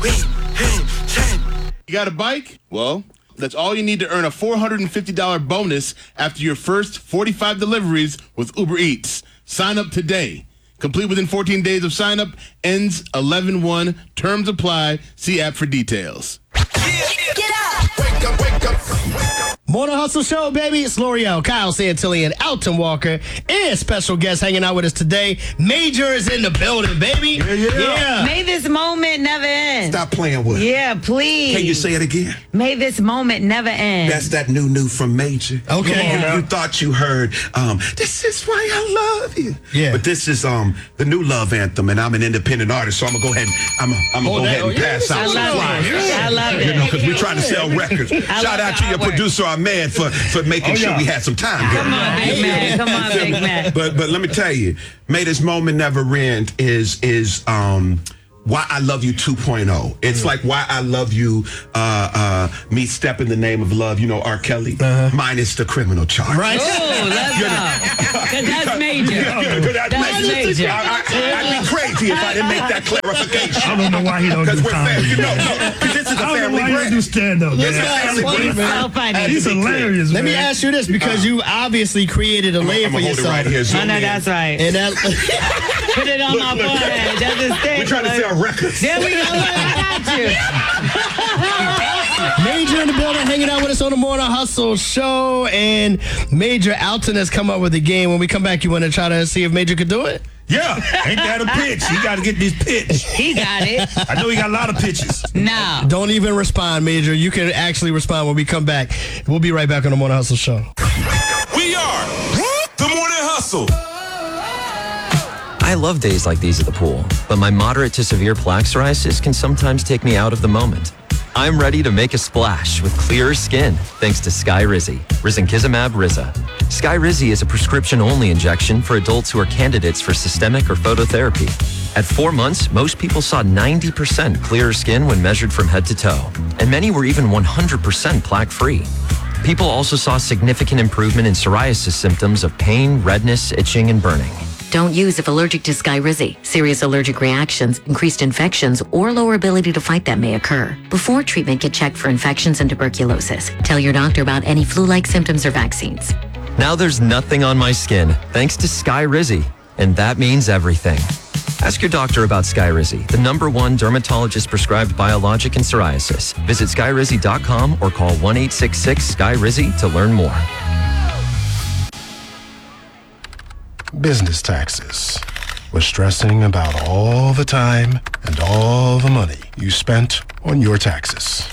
You got a bike? Well, that's all you need to earn a $450 bonus after your first 45 deliveries with Uber Eats. Sign up today. Complete within 14 days of sign up. Ends 11/1. Terms apply. See app for details. Get up! Wake up, wake up, wake up. Morning Hustle Show, baby. It's L'Oreal, Kyle Santilli, and Alton Walker, and special guest hanging out with us today. Major is in the building, baby. Yeah. May this moment never end. Stop playing with it. Yeah, please. Can you say it again? May this moment never end. That's that new from Major. Okay. You thought you heard, this is why I love you. Yeah. But this is the new love anthem, and I'm an independent artist, so I'm gonna go ahead and I'm gonna go ahead and pass out some flyers. I love it. You know, because we're trying to sell records. Shout out to your producer, our man, for making sure we had some time. Come on, Big Man. Come on, Big Man. But let me tell you, May This Moment Never End is Why I Love You 2.0. It's like Why I Love You, me Step in the Name of Love, you know, R. Kelly, minus the criminal charge. Right. Oh, let's go. Because that's major. That's major. I'd be crazy if I didn't make that clarification. I don't know why he don't do family. comedy. Because this is a I don't know family why he don't brand. do stand-up, man. So funny. He's hilarious, man. Let me ask you this, because you obviously created a lane I'm for gonna hold it yourself. right here. I know that's right. And that, Put it on my forehead. That's his thing. We're trying to sell records. There we go. I got you. Major in the building, hanging out with us on the Morning Hustle Show, and Major Alton has come up with a game. When we come back, you want to try to see if Major could do it? Yeah, ain't that a pitch? He got to get this pitch. He got it. I know he got a lot of pitches. No. Don't even respond, Major. You can actually respond when we come back. We'll be right back on the Morning Hustle Show. We are the Morning Hustle. I love days like these at the pool, but my moderate to severe plaque psoriasis can sometimes take me out of the moment. I'm ready to make a splash with clearer skin thanks to Skyrizi, Risankizumab Riza. Skyrizi is a prescription-only injection for adults who are candidates for systemic or phototherapy. At 4 months, most people saw 90% clearer skin when measured from head to toe, and many were even 100% plaque-free. People also saw significant improvement in psoriasis symptoms of pain, redness, itching, and burning. Don't use if allergic to Skyrizi. Serious allergic reactions, increased infections, or lower ability to fight them may occur. Before treatment, get checked for infections and tuberculosis. Tell your doctor about any flu-like symptoms or vaccines. Now there's nothing on my skin thanks to Skyrizi, and that means everything. Ask your doctor about Skyrizi, the #1 dermatologist-prescribed biologic in psoriasis. Visit Skyrizi.com or call 1-866-SKYRIZI to learn more. Business taxes. We're stressing about all the time and all the money you spent on your taxes.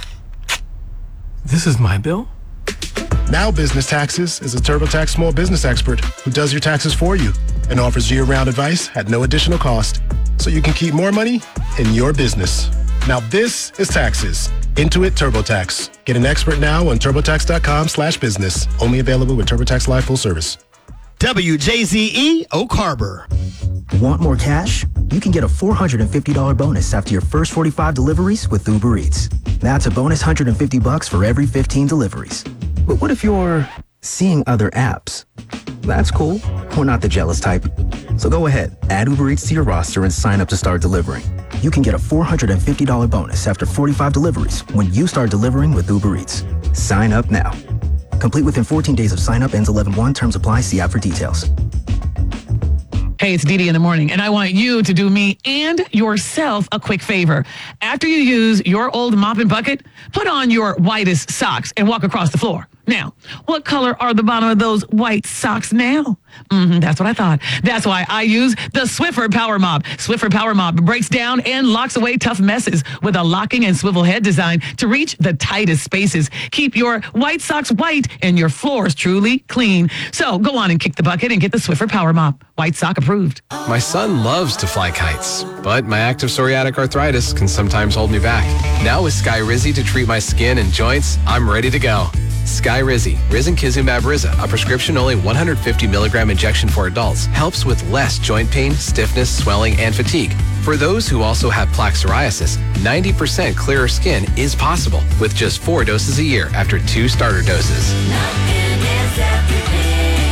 This is my bill? Now Business Taxes is a TurboTax small business expert who does your taxes for you and offers year-round advice at no additional cost, so you can keep more money in your business. Now this is taxes. Intuit TurboTax. Get an expert now on TurboTax.com/business. Only available with TurboTax Live full service. WJZE Oak Harbor. Want more cash? You can get a $450 bonus after your first 45 deliveries with Uber Eats. That's a bonus $150 for every 15 deliveries. But what if you're seeing other apps? That's cool. We're not the jealous type. So go ahead, add Uber Eats to your roster and sign up to start delivering. You can get a $450 bonus after 45 deliveries when you start delivering with Uber Eats. Sign up now. Complete within 14 days of sign up. Ends 11/1. Terms apply. See app for details. Hey, it's Dee Dee in the morning, and I want you to do me and yourself a quick favor. After you use your old mop and bucket, put on your whitest socks and walk across the floor. Now, what color are the bottom of those white socks now? That's what I thought. That's why I use the Swiffer Power Mop. Swiffer Power Mop breaks down and locks away tough messes with a locking and swivel head design to reach the tightest spaces. Keep your white socks white and your floors truly clean. So go on and kick the bucket and get the Swiffer Power Mop. White sock approved. My son loves to fly kites, but my active psoriatic arthritis can sometimes hold me back. Now with Skyrizi to treat my skin and joints, I'm ready to go. Skyrizi, Risankizumab Riza, a prescription-only 150 milligram injection for adults, helps with less joint pain, stiffness, swelling, and fatigue. For those who also have plaque psoriasis, 90% clearer skin is possible with just 4 doses a year after 2 starter doses.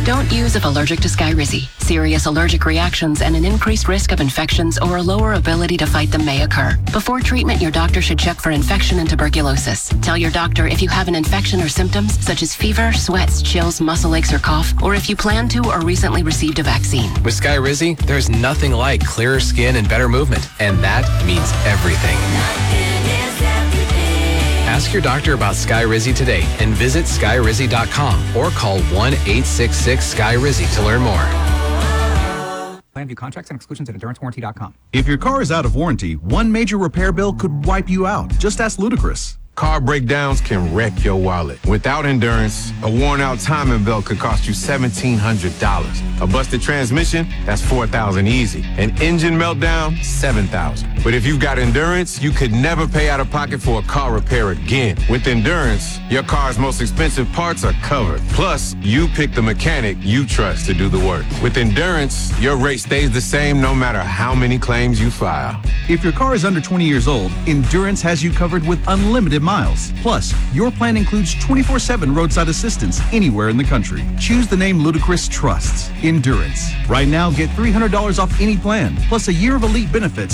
Don't use if allergic to Skyrizi. Serious allergic reactions and an increased risk of infections or a lower ability to fight them may occur. Before treatment, your doctor should check for infection and tuberculosis. Tell your doctor if you have an infection or symptoms such as fever, sweats, chills, muscle aches, or cough, or if you plan to or recently received a vaccine. With Skyrizi, there's nothing like clearer skin and better movement, and that means everything. Ask your doctor about Skyrizi today and visit skyrizi.com or call 1-866-SKY-RIZZI to learn more. Plan view contracts and exclusions at endurancewarranty.com. If your car is out of warranty, one major repair bill could wipe you out. Just ask Ludacris. Car breakdowns can wreck your wallet. Without Endurance, a worn-out timing belt could cost you $1,700. A busted transmission, that's $4,000 easy. An engine meltdown, $7,000. But if you've got Endurance, you could never pay out of pocket for a car repair again. With Endurance, your car's most expensive parts are covered. Plus, you pick the mechanic you trust to do the work. With Endurance, your rate stays the same no matter how many claims you file. If your car is under 20 years old, Endurance has you covered with unlimited miles. Plus, your plan includes 24/7 roadside assistance anywhere in the country. Choose the name Ludacris trusts, Endurance. Right now, get $300 off any plan, plus a year of elite benefits